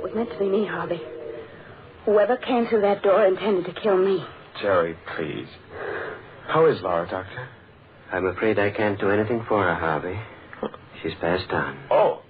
was meant to be me, Harvey. Whoever came through that door intended to kill me. Jerry, please. How is Laura, Doctor? I'm afraid I can't do anything for her, Harvey. She's passed on. Oh.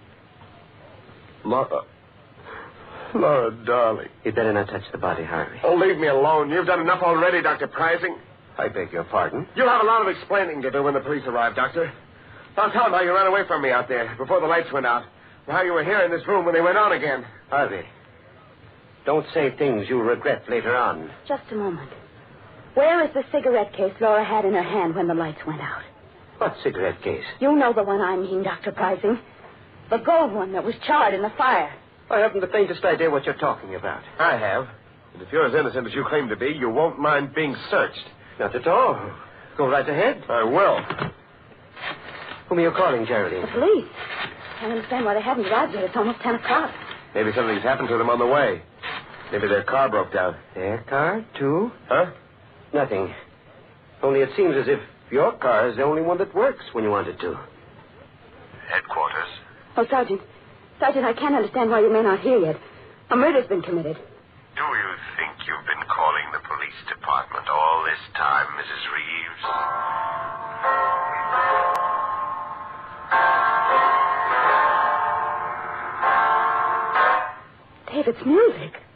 Laura, darling. You'd better not touch the body, Harvey. Oh, leave me alone. You've done enough already, Dr. Pricing. I beg your pardon? You'll have a lot of explaining to do when the police arrive, Doctor. I'll tell them how you ran away from me out there before the lights went out. And how you were here in this room when they went on again. Harvey, don't say things you'll regret later on. Just a moment. Where is the cigarette case Laura had in her hand when the lights went out? What cigarette case? You know the one I mean, Dr. Pricing. The gold one that was charred in the fire. I haven't the faintest idea what you're talking about. I have. And if you're as innocent as you claim to be, you won't mind being searched. Not at all. Go right ahead. I will. Whom are you calling, Geraldine? The police. I don't understand why they haven't arrived yet. It's almost 10 o'clock. Maybe something's happened to them on the way. Maybe their car broke down. Their car, too? Huh? Nothing. Only it seems as if your car is the only one that works when you want it to. Headquarters. Oh, Sergeant. Sergeant, I can't understand why you may not hear yet. A murder's been committed. Do you think you've been calling the police department all this time, Mrs. Reeves? Dave, it's music.